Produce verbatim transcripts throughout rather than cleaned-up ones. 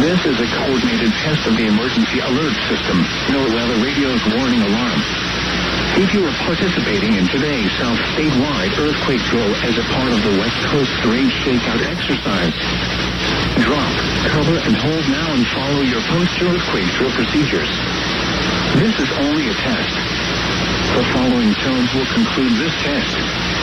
This is a coordinated test of the emergency alert system. Note well the radio's warning alarm. If you are participating in today's South statewide earthquake drill as a part of the West Coast Grade Shakeout exercise, drop, cover, and hold now and follow your post-earthquake drill procedures. This is only a test. The following tones will conclude this test.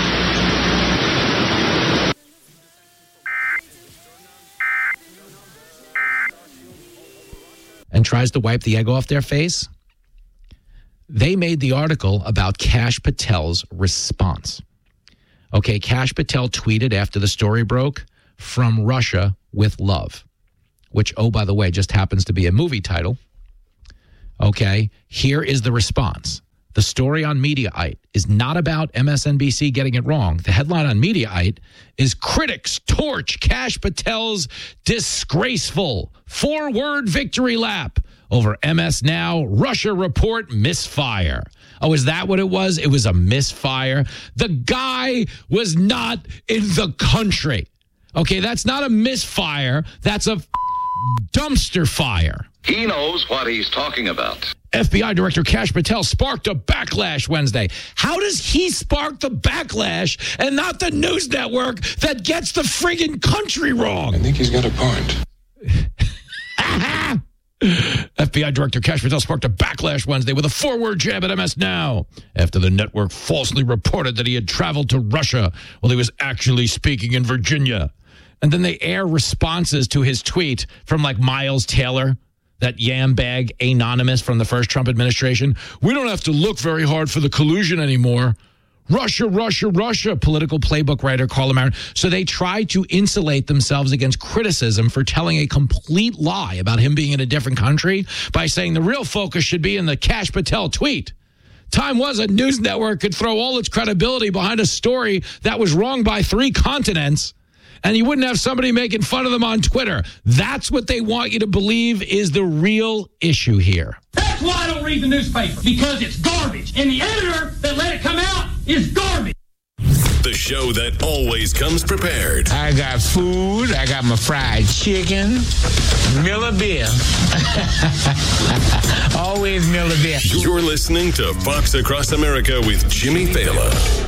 And tries to wipe the egg off their face. They made the article about Kash Patel's response. Okay, Kash Patel tweeted after the story broke, "From Russia with love," which, oh, by the way, just happens to be a movie title. Okay, here is the response. The story on Mediaite is not about M S N B C getting it wrong. The headline on Mediaite is "Critics Torch Kash Patel's Disgraceful Four-Word Victory Lap over M S Now Russia Report Misfire." Oh, is that what it was? It was a misfire. The guy was not in the country. Okay, that's not a misfire. That's a dumpster fire. He knows what he's talking about. F B I Director Kash Patel sparked a backlash Wednesday. How does he spark the backlash and not the news network that gets the friggin' country wrong? I think he's got a point. F B I Director Kash Patel sparked a backlash Wednesday with a four-word jab at M S Now after the network falsely reported that he had traveled to Russia while he was actually speaking in Virginia. And then they air responses to his tweet from like Miles Taylor, that yam bag anonymous from the first Trump administration. "We don't have to look very hard for the collusion anymore. Russia, Russia, Russia," political playbook writer Carla Marin. So they try to insulate themselves against criticism for telling a complete lie about him being in a different country by saying the real focus should be in the Kash Patel tweet. Time was a news network could throw all its credibility behind a story that was wrong by three continents, and you wouldn't have somebody making fun of them on Twitter. That's what they want you to believe is the real issue here. That's why I don't read the newspaper, because it's garbage. And the editor that let it come out is garbage. The show that always comes prepared. I got food. I got my fried chicken. Miller beer. Always Miller beer. You're listening to Fox Across America with Jimmy Fallon.